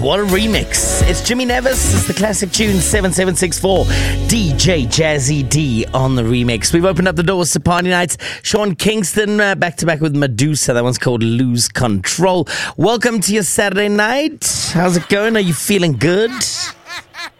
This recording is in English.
what a remix. It's Jimmy Nevis. It's the classic tune 7764. DJ Jazzy D on the remix. We've opened up the doors to party nights. Sean Kingston back to back with Medusa. That one's called Lose Control. Welcome to your Saturday night. How's it going? Are you feeling good?